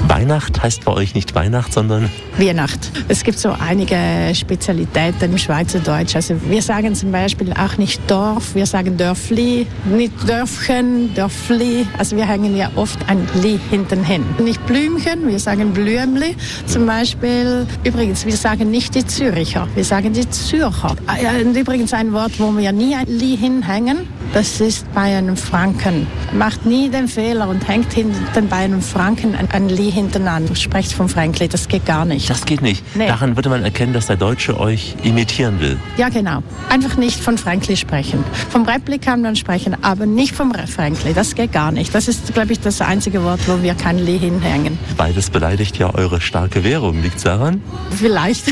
Weihnacht heißt bei euch nicht Weihnacht, sondern Weihnacht. Es gibt so einige Spezialitäten im Schweizerdeutsch. Also wir sagen zum Beispiel auch nicht Dorf, wir sagen Dörfli, nicht Dörfchen, Dörfli. Also wir hängen ja oft ein Li hinten hin. Nicht Blümchen, wir sagen Blümli zum Beispiel. Übrigens, wir sagen nicht die Züricher, wir sagen die Zürcher. Und übrigens ein Wort, wo wir nie ein Li hinhängen, das ist bei einem Franken. Macht nie den Fehler und hängt hinten bei einem Franken ein Li hinten an. Sprecht vom Fränkli, das geht gar nicht. das geht nicht. Nee. Daran würde man erkennen, dass der Deutsche euch imitieren will. Ja, genau. Einfach nicht von Fränkli sprechen. Vom Räppli kann man sprechen, aber nicht vom Fränkli. Das geht gar nicht. Das ist, glaube ich, das einzige Wort, wo wir kein Li hinhängen. Beides beleidigt ja eure starke Währung. Liegt's daran? Vielleicht.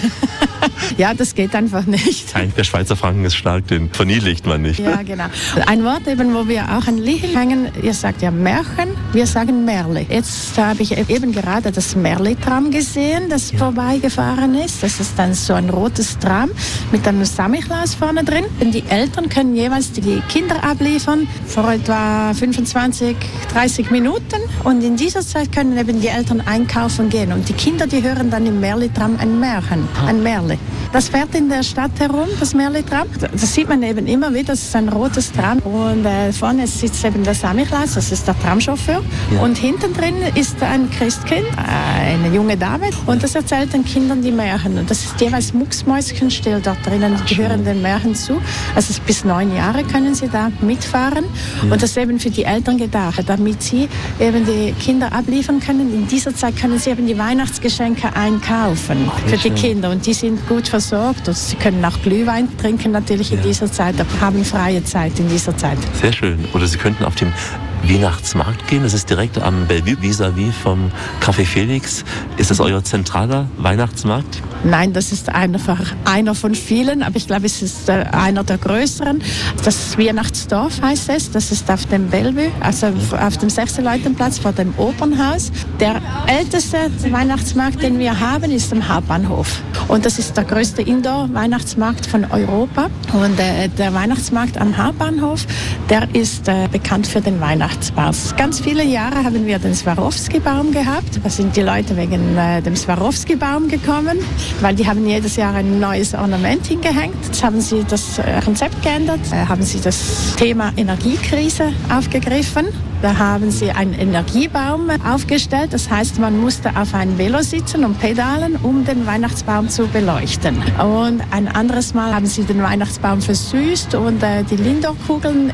Ja, das geht einfach nicht. Der Schweizer Franken ist stark, den verniedlicht man nicht. Ja, genau. Ein Wort eben, wo wir auch ein Li hinhängen, ihr sagt ja Märchen, wir sagen Märli. Jetzt habe ich eben gerade das Märli-Tram gesehen, das vorbeigefahren ist. Das ist dann so ein rotes Tram mit einem Samichlaus vorne drin. Und die Eltern können jeweils die Kinder abliefern vor etwa 25, 30 Minuten. Und in dieser Zeit können eben die Eltern einkaufen gehen. Und die Kinder, die hören dann im Märli-Tram ein Märchen, ein Märli. Das fährt in der Stadt herum, das Märli-Tram. Das sieht man eben immer wieder, das ist ein rotes Tram. Und vorne sitzt eben der Samichlaus, das ist der Tramchauffeur. Ja. Und hinten drin ist ein Christkind, eine junge Dame. Und das erzählt den Kindern die Märchen. Und das ist jeweils mucksmäuschenstill dort drinnen. Die hören den Märchen zu. Also bis 9 Jahre können sie da mitfahren. Ja. Und das ist eben für die Eltern gedacht, damit sie eben die Kinder abliefern können. In dieser Zeit können sie eben die Weihnachtsgeschenke einkaufen für die Kinder. Und die sind gut versorgt. Und sie können auch Glühwein trinken natürlich in dieser Zeit, haben freie Zeit in dieser Zeit. Sehr schön. Oder Sie könnten auf dem Weihnachtsmarkt gehen. Das ist direkt am Bellevue, vis-à-vis vom Café Felix. Ist das euer zentraler Weihnachtsmarkt? Nein, das ist einfach einer von vielen, aber ich glaube, es ist einer der größeren. Das Weihnachtsdorf heißt es, das ist auf dem Bellevue, also auf dem Sechseleutenplatz vor dem Opernhaus. Der älteste Weihnachtsmarkt, den wir haben, ist am Hauptbahnhof. Und das ist der größte Indoor-Weihnachtsmarkt von Europa. Und der Weihnachtsmarkt am Hauptbahnhof, der ist bekannt für den Weihnachtsbaum. Ganz viele Jahre haben wir den Swarovski-Baum gehabt. Da sind die Leute wegen dem Swarovski-Baum gekommen, weil die haben jedes Jahr ein neues Ornament hingehängt. Jetzt haben sie das Konzept geändert, haben sie das Thema Energiekrise aufgegriffen. Da haben sie einen Energiebaum aufgestellt. Das heißt, man musste auf ein Velo sitzen und pedalen, um den Weihnachtsbaum zu beleuchten. Und ein anderes Mal haben sie den Weihnachtsbaum versüßt und die Lindor-Kugeln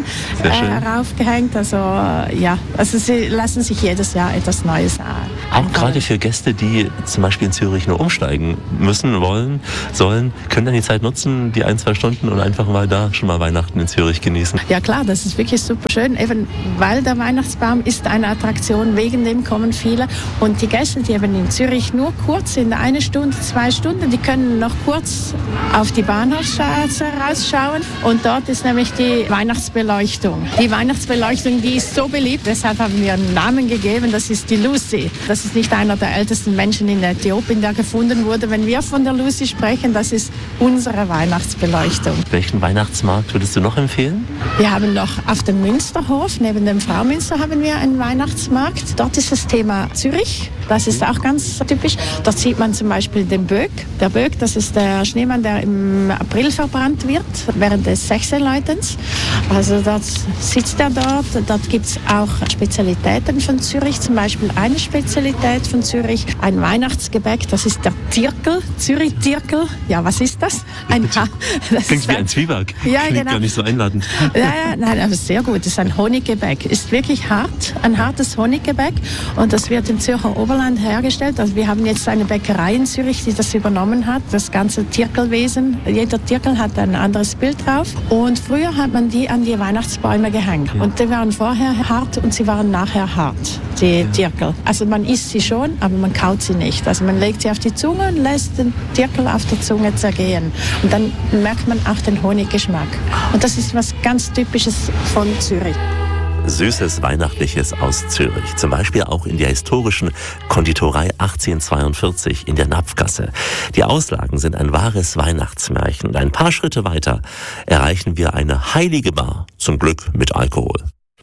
heraufgehängt. Also ja, also sie lassen sich jedes Jahr etwas Neues Auch gerade für Gäste, die zum Beispiel in Zürich nur umsteigen müssen, sollen, können dann die Zeit nutzen, die 1-2 Stunden und einfach mal da schon mal Weihnachten in Zürich genießen. Ja klar, das ist wirklich super schön, eben weil der Weihnachtsbaum ist eine Attraktion, wegen dem kommen viele. Und die Gäste, die eben in Zürich nur kurz, in 1 Stunde, 2 Stunden, die können noch kurz auf die Bahnhofsstraße rausschauen. Und dort ist nämlich die Weihnachtsbeleuchtung. Die Weihnachtsbeleuchtung, die ist so beliebt, deshalb haben wir einen Namen gegeben, das ist die Lucy. Das ist nicht einer der ältesten Menschen in Äthiopien, der gefunden wurde. Wenn wir von der Lucy sprechen, das ist unsere Weihnachtsbeleuchtung. Welchen Weihnachtsmarkt würdest du noch empfehlen? Wir haben noch auf dem Münsterhof, neben dem Fraumünster, haben wir einen Weihnachtsmarkt. Dort ist das Thema Zürich. Das ist auch ganz typisch. Dort sieht man zum Beispiel den Böck. Der Böck, das ist der Schneemann, der im April verbrannt wird, während des Sechseläutens. Also dort sitzt er dort. Dort gibt es auch Spezialitäten von Zürich. Zum Beispiel eine Spezialität von Zürich, ein Weihnachtsgebäck, das ist der Tirkel, Zürich-Tirkel. Ja, was ist das? Das klingt wie ein Zwieback. Ja, klingt genau. Gar nicht so einladend. Ja, nein, aber sehr gut. Das ist ein Honiggebäck. Ist wirklich hart, ein hartes Honiggebäck. Und das wird im Zürcher Oberland hergestellt. Also wir haben jetzt eine Bäckerei in Zürich, die das übernommen hat, das ganze Tirkelwesen. Jeder Tirkel hat ein anderes Bild drauf. Und früher hat man die an die Weihnachtsbäume gehängt. Ja. Und die waren vorher hart und sie waren nachher hart, die Tirkel. Also man isst sie schon, aber man kaut sie nicht. Also man legt sie auf die Zunge und lässt den Tirkel auf der Zunge zergehen. Und dann merkt man auch den Honiggeschmack. Und das ist was ganz Typisches von Zürich. Süßes Weihnachtliches aus Zürich. Zum Beispiel auch in der historischen Konditorei 1842 in der Napfgasse. Die Auslagen sind ein wahres Weihnachtsmärchen. Und ein paar Schritte weiter erreichen wir eine heilige Bar, zum Glück mit Alkohol.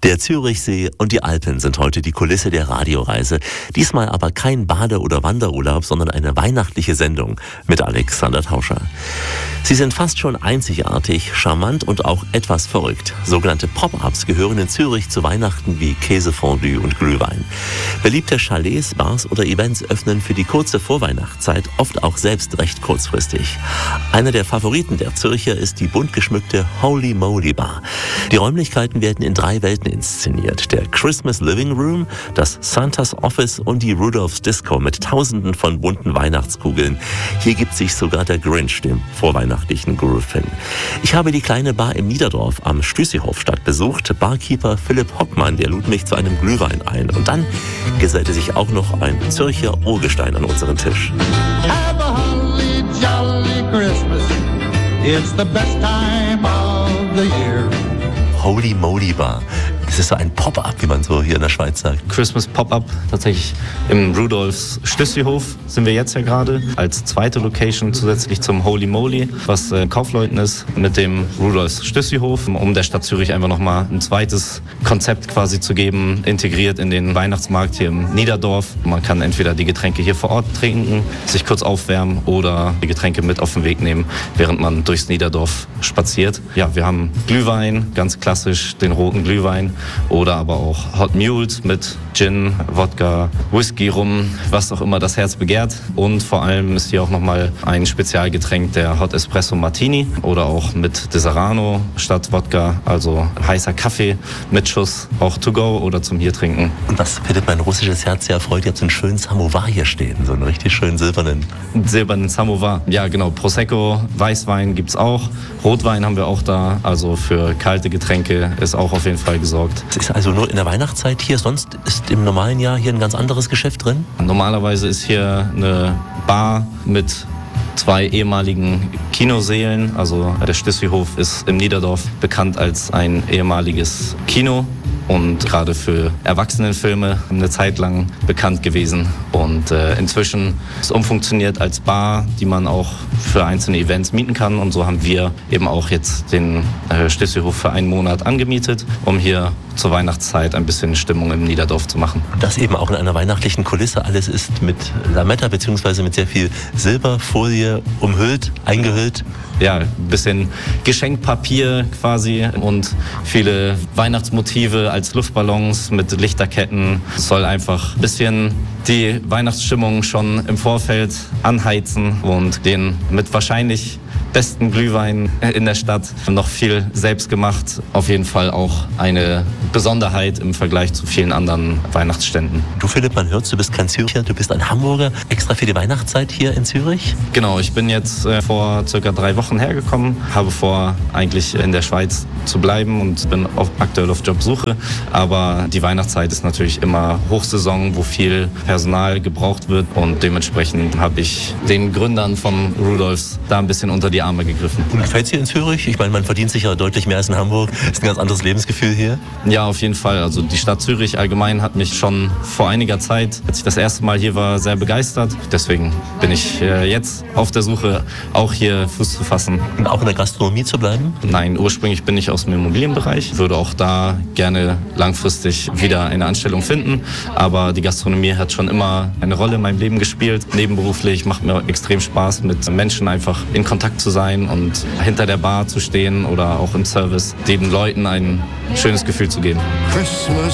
Der Zürichsee und die Alpen sind heute die Kulisse der Radioreise. Diesmal aber kein Bade- oder Wanderurlaub, sondern eine weihnachtliche Sendung mit Alexander Tauscher. Sie sind fast schon einzigartig, charmant und auch etwas verrückt. Sogenannte Pop-ups gehören in Zürich zu Weihnachten wie Käsefondue und Glühwein. Beliebte Chalets, Bars oder Events öffnen für die kurze Vorweihnachtszeit oft auch selbst recht kurzfristig. Einer der Favoriten der Zürcher ist die bunt geschmückte Holy Moly Bar. Die Räumlichkeiten werden in 3 Welten inszeniert. Der Christmas Living Room, das Santa's Office und die Rudolph's Disco mit Tausenden von bunten Weihnachtskugeln. Hier gibt sich sogar der Grinch dem vorweihnachtlichen Groove hin. Ich habe die kleine Bar im Niederdorf am Stüssihofstadt besucht. Barkeeper Philipp Hockmann, der lud mich zu einem Glühwein ein. Und dann gesellte sich auch noch ein Zürcher Urgestein an unseren Tisch. Have a holly jolly Christmas. It's the best time of the year. Holy Moly Bar. Das ist so ein Pop-up, wie man so hier in der Schweiz sagt. Christmas Pop-up, tatsächlich im Rudolph's Stüssihhof sind wir jetzt ja gerade, als zweite Location zusätzlich zum Holy Moly, was Kaufleuten ist, mit dem Rudolph's Stüssihhof, um der Stadt Zürich einfach nochmal ein zweites Konzept quasi zu geben, integriert in den Weihnachtsmarkt hier im Niederdorf. Man kann entweder die Getränke hier vor Ort trinken, sich kurz aufwärmen oder die Getränke mit auf den Weg nehmen, während man durchs Niederdorf spaziert. Ja, wir haben Glühwein, ganz klassisch den roten Glühwein, oder aber auch Hot Mules mit Gin, Wodka, Whisky, Rum, was auch immer das Herz begehrt. Und vor allem ist hier auch nochmal ein Spezialgetränk, der Hot Espresso Martini oder auch mit Deserrano statt Wodka, also heißer Kaffee mit Schuss, auch to go oder zum hier trinken. Und was findet mein russisches Herz sehr erfreut, ihr habt so einen schönen Samovar hier stehen, so einen richtig schönen silbernen Samovar, ja genau, Prosecco, Weißwein gibt's auch, Rotwein haben wir auch da, also für kalte Getränke ist auch auf jeden Fall gesorgt. Es ist also nur in der Weihnachtszeit hier, sonst ist im normalen Jahr hier ein ganz anderes Geschäft drin? Normalerweise ist hier eine Bar mit 2 ehemaligen Kinosälen. Also der Stüssihhof ist im Niederdorf bekannt als ein ehemaliges Kino und gerade für Erwachsenenfilme eine Zeit lang bekannt gewesen. Und inzwischen ist es umfunktioniert als Bar, die man auch für einzelne Events mieten kann. Und so haben wir eben auch jetzt den Stüssihhof für einen Monat angemietet, um hier zur Weihnachtszeit ein bisschen Stimmung im Niederdorf zu machen. Und das eben auch in einer weihnachtlichen Kulisse. Alles ist mit Lametta bzw. mit sehr viel Silberfolie umhüllt, eingehüllt. Ja, ein bisschen Geschenkpapier quasi und viele Weihnachtsmotive als Luftballons mit Lichterketten. Es soll einfach ein bisschen die Weihnachtsstimmung schon im Vorfeld anheizen und den mit wahrscheinlich besten Glühwein in der Stadt. Noch viel selbst gemacht. Auf jeden Fall auch eine Besonderheit im Vergleich zu vielen anderen Weihnachtsständen. Du Philipp, man hört, du bist kein Zürcher, du bist ein Hamburger. Extra für die Weihnachtszeit hier in Zürich? Genau, ich bin jetzt vor circa 3 Wochen hergekommen. Habe vor, eigentlich in der Schweiz zu bleiben und bin aktuell auf Jobsuche. Aber die Weihnachtszeit ist natürlich immer Hochsaison, wo viel Personal gebraucht wird. Und dementsprechend habe ich den Gründern vom Rudolph's da ein bisschen unter die Arme gegriffen. Und gefällt es dir in Zürich? Ich meine, man verdient sicher deutlich mehr als in Hamburg. Ist ein ganz anderes Lebensgefühl hier? Ja, auf jeden Fall. Also die Stadt Zürich allgemein hat mich schon vor einiger Zeit, als ich das erste Mal hier war, sehr begeistert. Deswegen bin ich jetzt auf der Suche, auch hier Fuß zu fassen. Und auch in der Gastronomie zu bleiben? Nein, ursprünglich bin ich aus dem Immobilienbereich. Würde auch da gerne langfristig wieder eine Anstellung finden. Aber die Gastronomie hat schon immer eine Rolle in meinem Leben gespielt. Nebenberuflich macht mir extrem Spaß, mit Menschen einfach in Kontakt zu sein und hinter der Bar zu stehen oder auch im Service, den Leuten ein schönes Gefühl zu geben. Christmas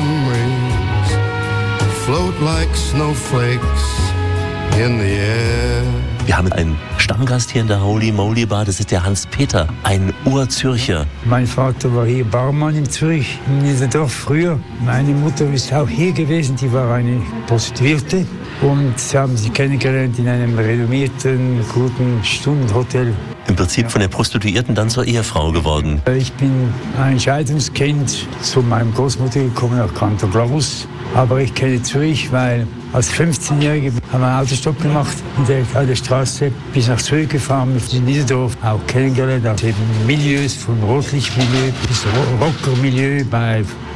memories float like snowflakes in the air. Wir haben einen Stammgast hier in der Holy Moly Bar, das ist der Hans-Peter, ein Urzürcher. Mein Vater war hier Barmann in Zürich, in Niederdorf früher. Meine Mutter ist auch hier gewesen, die war eine Prostituierte. Und sie haben sie kennengelernt in einem renommierten, guten Stundenhotel. Im Prinzip von der Prostituierten dann zur Ehefrau geworden. Ich bin ein Scheidungskind zu meiner Großmutter gekommen nach Kanton Glarus. Aber ich kenne Zürich, weil als 15-Jähriger haben wir einen Autostopp gemacht an der Straße bis nach Zürich gefahren, mit in Niederdorf auch kennengelernt. Also eben Milieus, von Rotlichtmilieu bis Rockermilieu bei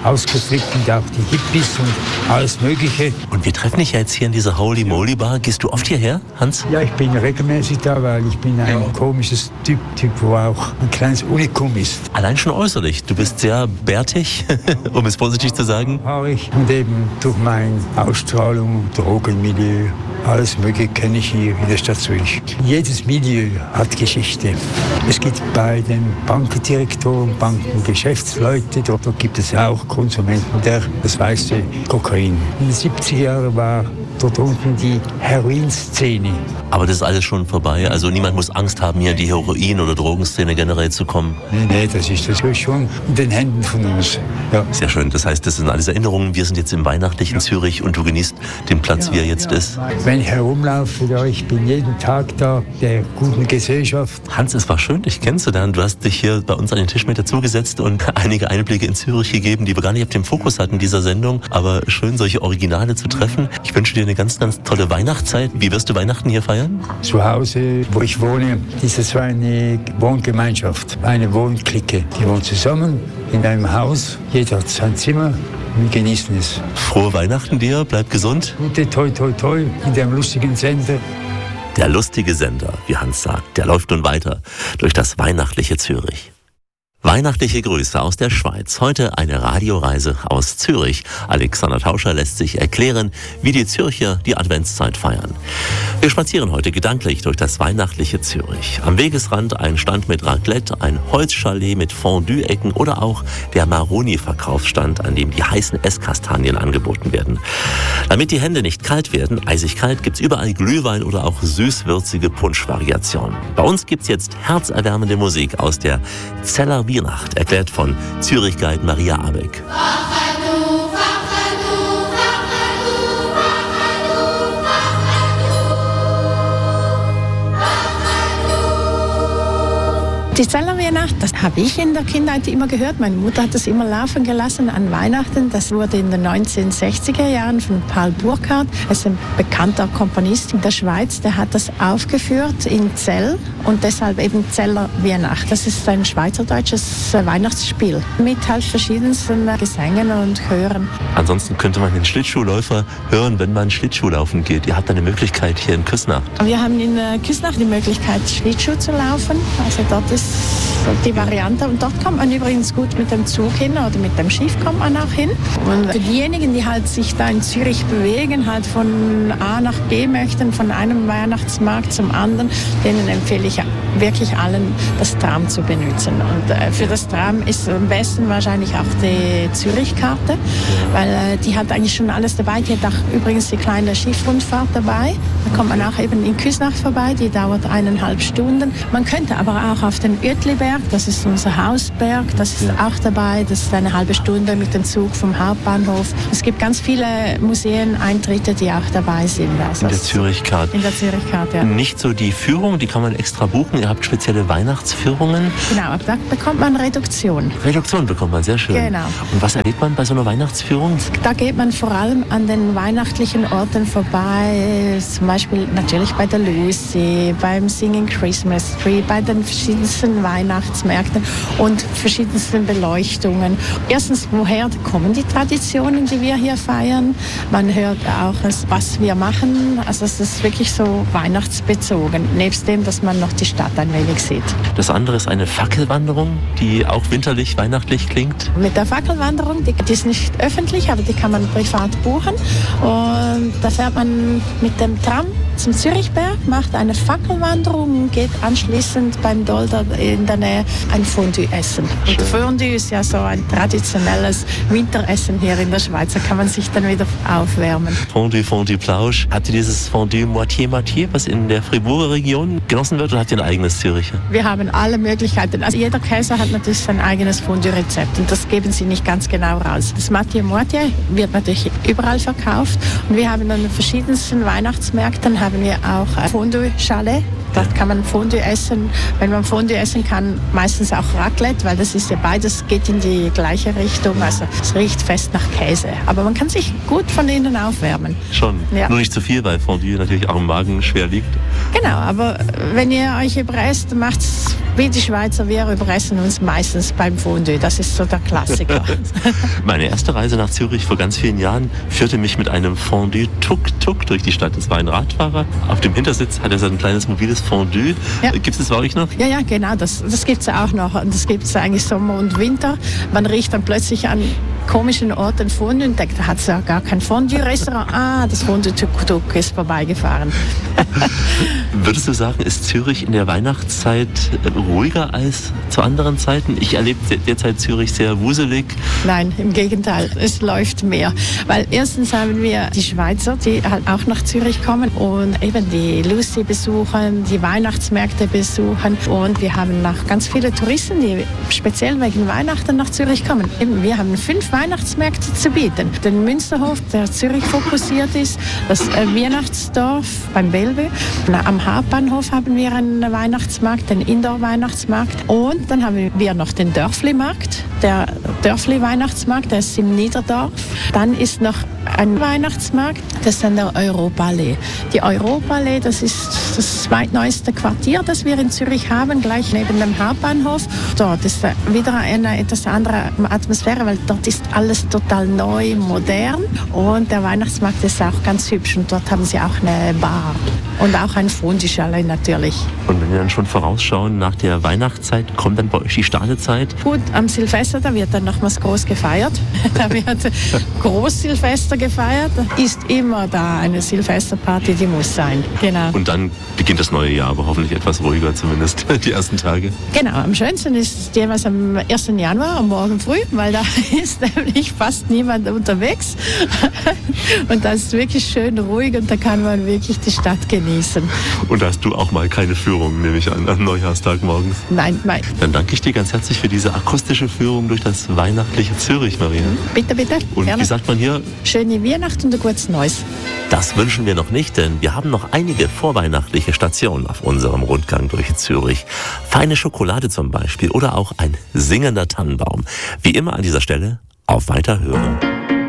ausgeflippt und auch die Hippies und alles Mögliche. Und wir treffen dich ja jetzt hier in dieser Holy Moly Bar. Gehst du oft hierher, Hans? Ja, ich bin regelmäßig da, weil ich bin ein komisches Typ, wo auch ein kleines Unikum ist. Allein schon äußerlich. Du bist sehr bärtig, um es vorsichtig zu sagen. Haarig und eben durch meine Ausstrahlung, Drogenmilieu, alles Mögliche kenne ich hier in der Stadt Zürich. Jedes Milieu hat Geschichte. Es gibt bei den Bankdirektoren, Bankengeschäftsleute, dort gibt es auch Konsumenten das weiße Kokain. In den 70er Jahren war dort unten die Heroinszene. Aber das ist alles schon vorbei. Also niemand muss Angst haben, hier in die Heroin- oder Drogenszene generell zu kommen. Nee, das ist schon in den Händen von uns. Ja. Sehr schön. Das heißt, das sind alles Erinnerungen. Wir sind jetzt im weihnachtlichen Zürich und du genießt den Platz, wie er jetzt ist. Wenn ich herumlaufe, ja, ich bin jeden Tag da, der guten Gesellschaft. Hans, es war schön, dich kennenzulernen. Du hast dich hier bei uns an den Tisch mit dazugesetzt und einige Einblicke in Zürich gegeben, die wir gar nicht auf dem Fokus hatten in dieser Sendung. Aber schön, solche Originale zu treffen. Ich wünsche dir eine ganz, ganz tolle Weihnachtszeit. Wie wirst du Weihnachten hier feiern? Zu Hause, wo ich wohne, ist es so eine Wohngemeinschaft, eine Wohnklicke. Die wohnen zusammen in einem Haus. Jeder hat sein Zimmer. Wir genießen es. Frohe Weihnachten dir, bleib gesund. Gute toi toi toi in dem lustigen Sender. Der lustige Sender, wie Hans sagt, der läuft nun weiter durch das weihnachtliche Zürich. Weihnachtliche Grüße aus der Schweiz. Heute eine Radioreise aus Zürich. Alexander Tauscher lässt sich erklären, wie die Zürcher die Adventszeit feiern. Wir spazieren heute gedanklich durch das weihnachtliche Zürich. Am Wegesrand ein Stand mit Raclette, ein Holzchalet mit Fondue-Ecken oder auch der Maroni-Verkaufsstand, an dem die heißen Esskastanien angeboten werden. Damit die Hände nicht kalt werden, eisig kalt, gibt's überall Glühwein oder auch süßwürzige Punschvariationen. Bei uns gibt's jetzt herzerwärmende Musik aus der Zeller Weihnacht, erklärt von Zürich-Guide Maria Abeck. Die Zeller Weihnacht, das habe ich in der Kindheit immer gehört. Meine Mutter hat das immer laufen gelassen an Weihnachten. Das wurde in den 1960er Jahren von Paul Burkhardt, er ist ein bekannter Komponist in der Schweiz, der hat das aufgeführt in Zell und deshalb eben Zeller Weihnacht. Das ist ein schweizerdeutsches Weihnachtsspiel mit halt verschiedensten Gesängen und Chören. Ansonsten könnte man den Schlittschuhläufer hören, wenn man Schlittschuh laufen geht. Ihr habt eine Möglichkeit hier in Küsnacht. Wir haben in Küsnacht die Möglichkeit, Schlittschuh zu laufen. Also dort ist die Variante. Und dort kommt man übrigens gut mit dem Zug hin oder mit dem Schiff kommt man auch hin. Und für diejenigen, die halt sich da in Zürich bewegen, halt von A nach B möchten, von einem Weihnachtsmarkt zum anderen, denen empfehle ich wirklich allen, das Tram zu benutzen. Und für das Tram ist am besten wahrscheinlich auch die Zürich-Karte, weil die hat eigentlich schon alles dabei. Die hat auch übrigens die kleine Schiffrundfahrt dabei. Da kommt man auch eben in Küsnacht vorbei, die dauert 1,5 Stunden. Man könnte aber auch auf den Uetliberg, das ist unser Hausberg, das ist auch dabei. Das ist eine halbe Stunde mit dem Zug vom Hauptbahnhof. Es gibt ganz viele Museen-Eintritte, die auch dabei sind. Also in der Zürich-Karte. In der Zürich-Karte, ja. Nicht so die Führung, die kann man extra buchen. Ihr habt spezielle Weihnachtsführungen. Genau, aber da bekommt man Reduktion. Reduktion bekommt man, sehr schön. Genau. Und was erlebt man bei so einer Weihnachtsführung? Da geht man vor allem an den weihnachtlichen Orten vorbei, zum Beispiel natürlich bei der Lucy, beim Singing Christmas Tree, bei den verschiedensten Weihnachtsmärkten und verschiedensten Beleuchtungen. Erstens, woher kommen die Traditionen, die wir hier feiern? Man hört auch, was wir machen. Also es ist wirklich so weihnachtsbezogen, nebst dem, dass man noch die Stadt ein wenig sieht. Das andere ist eine Fackelwanderung, die auch winterlich, weihnachtlich klingt. Mit der Fackelwanderung, die ist nicht öffentlich, aber die kann man privat buchen. Und da fährt man mit dem Tram zum Zürichberg, macht eine Fackelwanderung und geht anschließend beim Dolder in der Nähe ein Fondue essen. Und Fondue ist ja so ein traditionelles Winteressen hier in der Schweiz. Da kann man sich dann wieder aufwärmen. Fondue, Fondue, Plausch. Habt ihr dieses Fondue Moitié-Moitié, was in der Fribourger Region genossen wird, oder habt ihr ein eigenes Züricher? Wir haben alle Möglichkeiten. Also jeder Käse hat natürlich sein eigenes Fondue-Rezept und das geben sie nicht ganz genau raus. Das Moitié-Moitié wird natürlich überall verkauft und wir haben an den verschiedensten Weihnachtsmärkten haben wir auch Fondue-Chalet. Dort kann man Fondue essen. Wenn man Fondue essen kann, meistens auch Raclette, weil das ist ja beides, geht in die gleiche Richtung. Also es riecht fest nach Käse. Aber man kann sich gut von innen aufwärmen. Schon. Ja. Nur nicht zu viel, weil Fondue natürlich auch im Magen schwer liegt. Genau, aber wenn ihr euch überesst, macht's wie die Schweizer, wir überessen uns meistens beim Fondue. Das ist so der Klassiker. Meine erste Reise nach Zürich vor ganz vielen Jahren führte mich mit einem Fondue-Tuk-Tuk durch die Stadt. Das war ein Radfahrer. Auf dem Hintersitz hat er so ein kleines mobiles Fondue. Ja. Gibt es das bei euch noch? Ja, genau, das gibt es auch noch. Und das gibt es eigentlich Sommer und Winter. Man riecht dann plötzlich an komischen Orten Fondue und denkt, da hat es ja gar kein Fondue-Restaurant. Das Fondue-Tuk-Tuk ist vorbeigefahren. Würdest du sagen, ist Zürich in der Weihnachtszeit ruhiger als zu anderen Zeiten? Ich erlebe derzeit Zürich sehr wuselig. Nein, im Gegenteil, es läuft mehr. Weil erstens haben wir die Schweizer, die halt auch nach Zürich kommen und eben die Lucy besuchen, die Weihnachtsmärkte besuchen. Und wir haben noch ganz viele Touristen, die speziell wegen Weihnachten nach Zürich kommen. Eben, wir haben 5 Weihnachtsmärkte zu bieten. Den Münsterhof, der Zürich fokussiert ist, das Weihnachtsdorf beim Bellevue. Am Hauptbahnhof haben wir einen Weihnachtsmarkt, den Indoor-Weihnachtsmarkt. Und dann haben wir noch den Dörfli-Markt, der Dörfli-Weihnachtsmarkt, der ist im Niederdorf. Dann ist noch ein Weihnachtsmarkt, das ist dann der Europaallee. Die Europaallee, das ist das zweitneueste Quartier, das wir in Zürich haben, gleich neben dem Hauptbahnhof. Dort ist wieder eine etwas andere Atmosphäre, weil dort ist alles total neu, modern. Und der Weihnachtsmarkt ist auch ganz hübsch und dort haben sie auch eine Bar und auch ein Fondue-Chalet natürlich. Und wenn wir dann schon vorausschauen, nach der Weihnachtszeit, kommt dann bei euch die Stadezeit? Gut, am Silvester, da wird dann nochmals groß gefeiert. Da wird Groß-Silvester gefeiert. Ist immer da eine Silvesterparty, die muss sein. Genau. Und dann beginnt das neue Jahr, aber hoffentlich etwas ruhiger zumindest die ersten Tage. Genau, am schönsten ist es jeweils am 1. Januar, am Morgen früh, weil da ist nämlich fast niemand unterwegs. Und das ist wirklich schön ruhig und da kann man wirklich die Stadt genießen. Und da hast du auch mal keine Führung, nehme ich an, am Neujahrstag morgens? Nein. Dann danke ich dir ganz herzlich für diese akustische Führung durch das weihnachtliche Zürich, Maria. Bitte. Und gerne. wie sagt man hier? Schöne Weihnacht und ein gutes Neues. Das wünschen wir noch nicht, denn wir haben noch einige vorweihnachtliche Stationen auf unserem Rundgang durch Zürich. Feine Schokolade zum Beispiel oder auch ein singender Tannenbaum. Wie immer an dieser Stelle auf Weiterhören.